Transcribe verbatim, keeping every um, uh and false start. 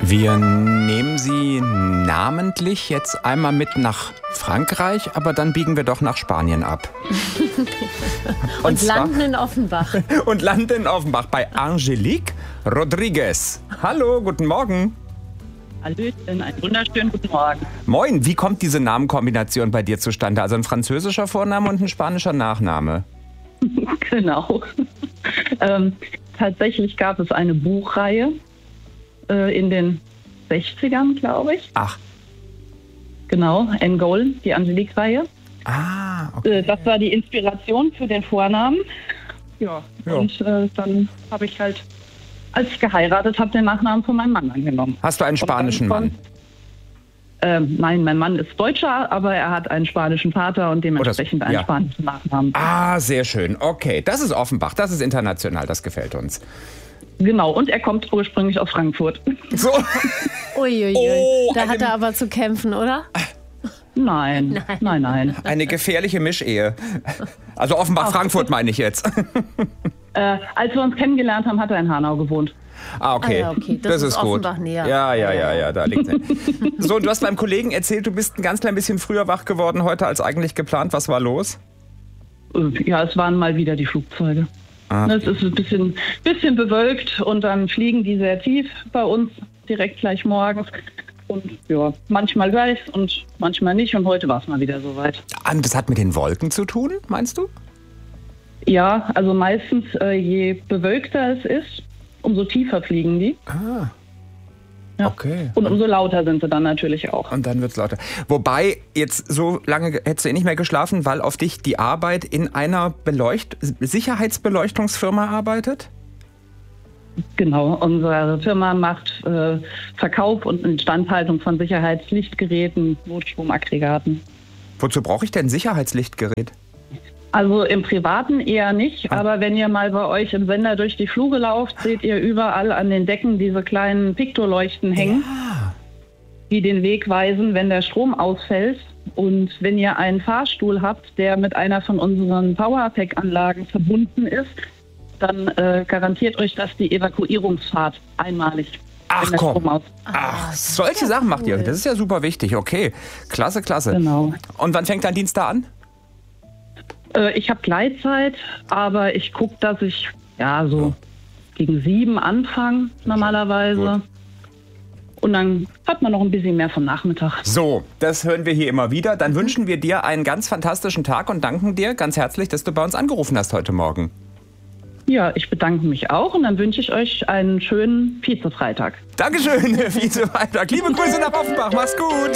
Wir nehmen Sie namentlich jetzt einmal mit nach Frankreich, aber dann biegen wir doch nach Spanien ab. und und landen in Offenbach. Und landen in Offenbach bei Angelique Rodriguez. Hallo, guten Morgen. Hallöchen, einen wunderschönen guten Morgen. Moin, wie kommt diese Namenkombination bei dir zustande? Also ein französischer Vorname und ein spanischer Nachname. Genau. ähm, tatsächlich gab es eine Buchreihe äh, in den sechzigern, glaube ich. Ach. Genau, N'Gol, die Angelique-Reihe. Ah, okay. Äh, das war die Inspiration für den Vornamen. Ja, ja. Und äh, dann habe ich halt, als ich geheiratet habe, den Nachnamen von meinem Mann angenommen. Hast du einen spanischen Mann? Ähm, nein, mein Mann ist Deutscher, aber er hat einen spanischen Vater und dementsprechend oh, das, einen ja. spanischen Nachnamen. Ah, sehr schön. Okay, das ist Offenbach, das ist international, das gefällt uns. Genau, und er kommt ursprünglich aus Frankfurt. So. Uiuiui, oh, da hat er aber zu kämpfen, oder? Nein, nein, nein. nein. Eine gefährliche Mischehe. Also Offenbach-Frankfurt meine ich jetzt. Äh, als wir uns kennengelernt haben, hat er in Hanau gewohnt. Ah, okay. Ah, ja, okay. Das, das ist, ist gut. Offenbach näher. Ja, ja, ja, ja, da liegt es. So, und du hast meinem Kollegen erzählt, du bist ein ganz klein bisschen früher wach geworden heute als eigentlich geplant. Was war los? Ja, es waren mal wieder die Flugzeuge. Ach. Es ist ein bisschen, bisschen bewölkt und dann fliegen die sehr tief bei uns, direkt gleich morgens. Und ja, manchmal gleich und manchmal nicht. Und heute war es mal wieder soweit. Und das hat mit den Wolken zu tun, meinst du? Ja, also meistens, äh, je bewölkter es ist, umso tiefer fliegen die. Ah, ja. Okay. Und umso lauter sind sie dann natürlich auch. Und dann wird es lauter. Wobei, jetzt so lange hättest du eh nicht mehr geschlafen, weil auf dich die Arbeit in einer Beleucht- Sicherheitsbeleuchtungsfirma arbeitet? Genau, unsere Firma macht äh, Verkauf und Instandhaltung von Sicherheitslichtgeräten, Notstromaggregaten. Wozu brauche ich denn Sicherheitslichtgerät? Also im Privaten eher nicht, Ah. aber wenn ihr mal bei euch im Sender durch die Flure lauft, seht ihr überall an den Decken diese kleinen Piktoleuchten hängen, Ja. die den Weg weisen, wenn der Strom ausfällt. Und wenn ihr einen Fahrstuhl habt, der mit einer von unseren Powerpack-Anlagen verbunden ist, dann äh, garantiert euch das die Evakuierungsfahrt einmalig. Ach wenn der komm. Strom aus- Ach, solche Sachen macht ihr. Das ist ja super wichtig. Okay, klasse, klasse. Genau. Und wann fängt dein Dienst da an? Äh, ich habe Gleitzeit, aber ich gucke, dass ich ja so gegen sieben anfange normalerweise. Gut. Und dann hat man noch ein bisschen mehr vom Nachmittag. So, das hören wir hier immer wieder. Dann wünschen wir dir einen ganz fantastischen Tag und danken dir ganz herzlich, dass du bei uns angerufen hast heute Morgen. Ja, ich bedanke mich auch und dann wünsche ich euch einen schönen Vize-Freitag. Dankeschön, Vize-Freitag. Liebe Grüße nach Offenbach. Mach's gut.